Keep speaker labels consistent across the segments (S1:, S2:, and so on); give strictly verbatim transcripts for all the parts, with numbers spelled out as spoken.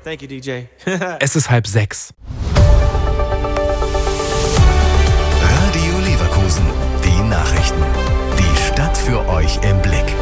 S1: Thank you, D J.
S2: Es ist halb sechs.
S3: Radio Leverkusen, die Nachrichten. Die Stadt für euch im Blick.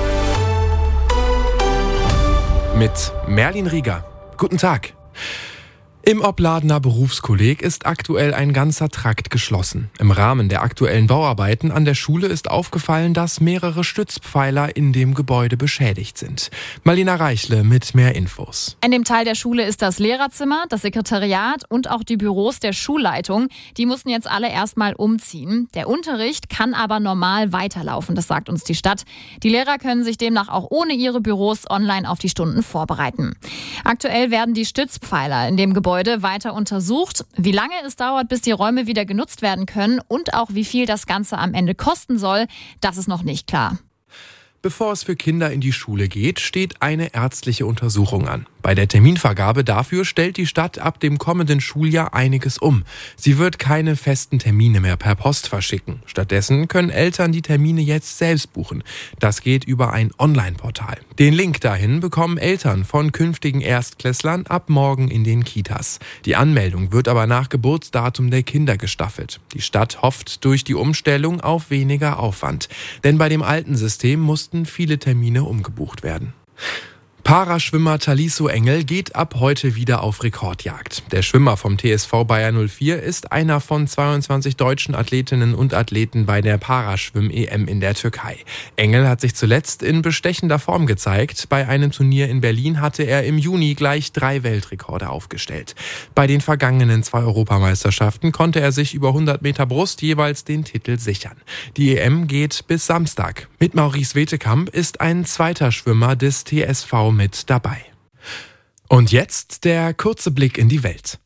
S2: Mit Merlin Rieger. Guten Tag. Im Opladener Berufskolleg ist aktuell ein ganzer Trakt geschlossen. Im Rahmen der aktuellen Bauarbeiten an der Schule ist aufgefallen, dass mehrere Stützpfeiler in dem Gebäude beschädigt sind. Marlina Reichle mit mehr Infos.
S4: In dem Teil der Schule ist das Lehrerzimmer, das Sekretariat und auch die Büros der Schulleitung. Die mussten jetzt alle erstmal umziehen. Der Unterricht kann aber normal weiterlaufen, das sagt uns die Stadt. Die Lehrer können sich demnach auch ohne ihre Büros online auf die Stunden vorbereiten. Aktuell werden die Stützpfeiler in dem Gebäude weiter untersucht. Wie lange es dauert, bis die Räume wieder genutzt werden können und auch wie viel das Ganze am Ende kosten soll, das ist noch nicht klar.
S2: Bevor es für Kinder in die Schule geht, steht eine ärztliche Untersuchung an. Bei der Terminvergabe dafür stellt die Stadt ab dem kommenden Schuljahr einiges um. Sie wird keine festen Termine mehr per Post verschicken. Stattdessen können Eltern die Termine jetzt selbst buchen. Das geht über ein Online-Portal. Den Link dahin bekommen Eltern von künftigen Erstklässlern ab morgen in den Kitas. Die Anmeldung wird aber nach Geburtsdatum der Kinder gestaffelt. Die Stadt hofft durch die Umstellung auf weniger Aufwand. Denn bei dem alten System mussten viele Termine umgebucht werden. Paraschwimmer Talisso Engel geht ab heute wieder auf Rekordjagd. Der Schwimmer vom T S V Bayer null vier ist einer von zweiundzwanzig deutschen Athletinnen und Athleten bei der Paraschwimm-E M in der Türkei. Engel hat sich zuletzt in bestechender Form gezeigt. Bei einem Turnier in Berlin hatte er im Juni gleich drei Weltrekorde aufgestellt. Bei den vergangenen zwei Europameisterschaften konnte er sich über hundert Meter Brust jeweils den Titel sichern. Die E M geht bis Samstag. Mit Maurice Wetekamp ist ein zweiter Schwimmer des T S V mit dabei. Und jetzt der kurze Blick in die Welt.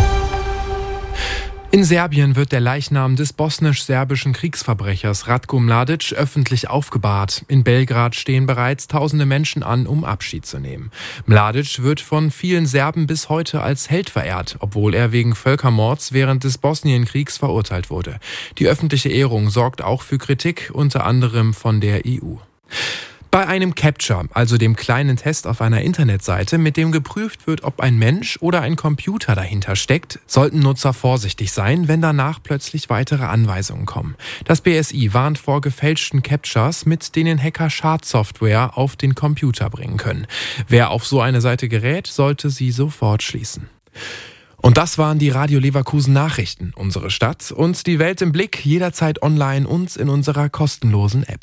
S2: In Serbien wird der Leichnam des bosnisch-serbischen Kriegsverbrechers Ratko Mladic öffentlich aufgebahrt. In Belgrad stehen bereits tausende Menschen an, um Abschied zu nehmen. Mladic wird von vielen Serben bis heute als Held verehrt, obwohl er wegen Völkermords während des Bosnienkriegs verurteilt wurde. Die öffentliche Ehrung sorgt auch für Kritik, unter anderem von der E U. Bei einem Captcha, also dem kleinen Test auf einer Internetseite, mit dem geprüft wird, ob ein Mensch oder ein Computer dahinter steckt, sollten Nutzer vorsichtig sein, wenn danach plötzlich weitere Anweisungen kommen. Das B S I warnt vor gefälschten Captchas, mit denen Hacker Schadsoftware auf den Computer bringen können. Wer auf so eine Seite gerät, sollte sie sofort schließen. Und das waren die Radio Leverkusen Nachrichten. Unsere Stadt und die Welt im Blick, jederzeit online und in unserer kostenlosen App.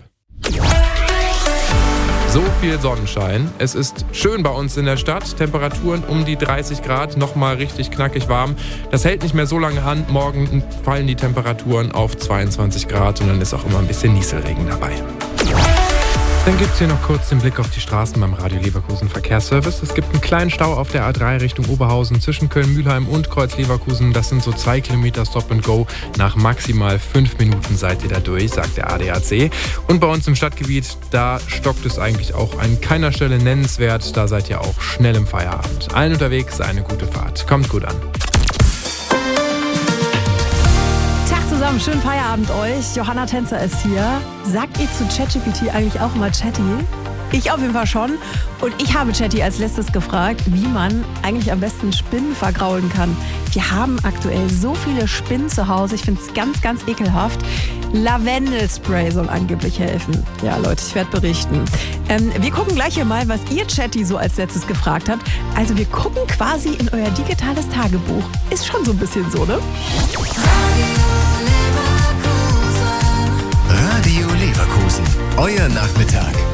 S2: So viel Sonnenschein. Es ist schön bei uns in der Stadt. Temperaturen um die dreißig Grad, nochmal richtig knackig warm. Das hält nicht mehr so lange an. Morgen fallen die Temperaturen auf zweiundzwanzig Grad und dann ist auch immer ein bisschen Nieselregen dabei. Dann gibt es hier noch kurz den Blick auf die Straßen beim Radio Leverkusen Verkehrsservice. Es gibt einen kleinen Stau auf der A drei Richtung Oberhausen zwischen Köln-Mühlheim und Kreuz-Leverkusen. Das sind so zwei Kilometer Stop and Go. Nach maximal fünf Minuten seid ihr da durch, sagt der A D A C. Und bei uns im Stadtgebiet, da stockt es eigentlich auch an keiner Stelle nennenswert. Da seid ihr auch schnell im Feierabend. Allen unterwegs eine gute Fahrt. Kommt gut an.
S5: Zusammen, schönen Feierabend euch. Johanna Tänzer ist hier. Sagt ihr zu ChatGPT eigentlich auch mal Chatty? Ich auf jeden Fall schon. Und ich habe Chatty als letztes gefragt, wie man eigentlich am besten Spinnen vergraulen kann. Wir haben aktuell so viele Spinnen zu Hause. Ich finde es ganz, ganz ekelhaft. Lavendelspray soll angeblich helfen. Ja, Leute, ich werde berichten. Ähm, wir gucken gleich hier mal, was ihr Chatty so als letztes gefragt habt. Also wir gucken quasi in euer digitales Tagebuch. Ist schon so ein bisschen so, ne?
S3: Radio Leverkusen, euer Nachmittag.